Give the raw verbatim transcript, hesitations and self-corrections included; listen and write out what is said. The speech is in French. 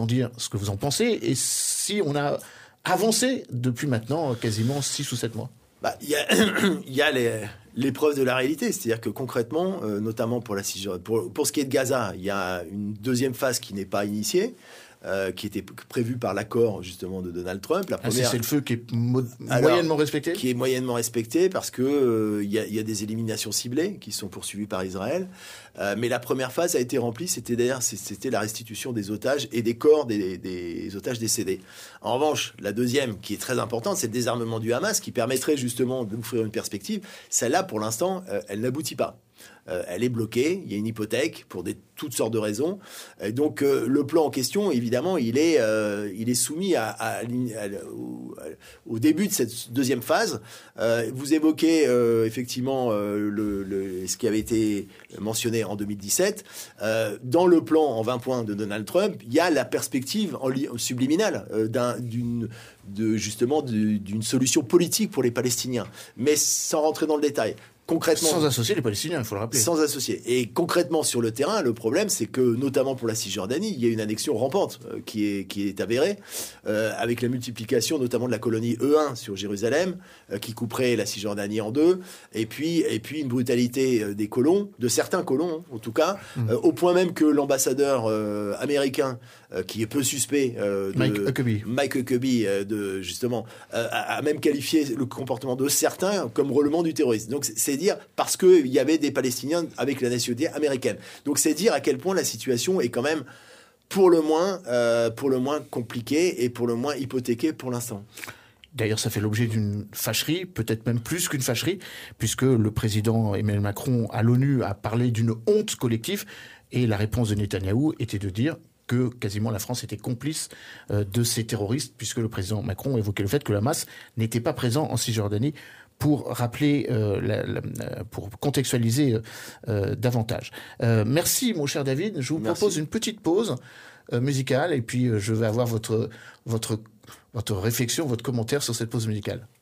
dire ce que vous en pensez et si on a avancé depuis maintenant quasiment six ou sept mois. Bah, il y a, il y a les, l'épreuve de la réalité, c'est-à-dire que concrètement, euh, notamment pour la Cisjordanie, pour, pour ce qui est de Gaza, il y a une deuxième phase qui n'est pas initiée. Euh, qui était prévu par l'accord justement de Donald Trump. La première, ah, c'est le feu qui est mo- Alors, moyennement respecté. Qui est moyennement respecté parce que euh, il y, y a des éliminations ciblées qui sont poursuivies par Israël. Euh, mais la première phase a été remplie. C'était d'ailleurs c'était la restitution des otages et des corps des, des otages décédés. En revanche, la deuxième, qui est très importante, c'est le désarmement du Hamas, qui permettrait justement d'offrir une perspective. Celle-là, pour l'instant, euh, elle n'aboutit pas. Euh, elle est bloquée, il y a une hypothèque pour des, toutes sortes de raisons. Et donc euh, le plan en question, évidemment, il est, euh, il est soumis à, à, à, au, au début de cette deuxième phase. Euh, vous évoquez euh, effectivement euh, le, le, ce qui avait été mentionné en deux mille dix-sept. Euh, dans le plan en vingt points de Donald Trump, il y a la perspective en li- subliminale euh, d'un, d'une, de, justement de, d'une solution politique pour les Palestiniens, mais sans rentrer dans le détail. Concrètement, sans associer les Palestiniens, il faut le rappeler. Sans associer. Et concrètement, sur le terrain, le problème, c'est que, notamment pour la Cisjordanie, il y a une annexion rampante euh, qui, est, qui est avérée, euh, avec la multiplication notamment de la colonie E un sur Jérusalem, euh, qui couperait la Cisjordanie en deux, et puis, et puis une brutalité euh, des colons, de certains colons, hein, en tout cas, mmh. euh, au point même que l'ambassadeur euh, américain, euh, qui est peu suspect, euh, de, Mike Huckabee, Mike Huckabee euh, de, justement, euh, a, a même qualifié le comportement de certains comme relevant du terrorisme. Donc, c'est, c'est dire parce qu'il y avait des Palestiniens avec la nationalité américaine. Donc c'est dire à quel point la situation est quand même pour le moins, euh, pour le moins compliquée et pour le moins hypothéquée pour l'instant. D'ailleurs, ça fait l'objet d'une fâcherie, peut-être même plus qu'une fâcherie, puisque le président Emmanuel Macron à l'ONU a parlé d'une honte collective et la réponse de Netanyahou était de dire que quasiment la France était complice euh, de ces terroristes, puisque le président Macron évoquait le fait que le Hamas n'était pas présent en Cisjordanie pour rappeler, euh, la, la, pour contextualiser euh, davantage. Euh, merci, mon cher David. Je vous merci. propose une petite pause euh, musicale et puis euh, je vais avoir votre, votre, votre réflexion, votre commentaire sur cette pause musicale.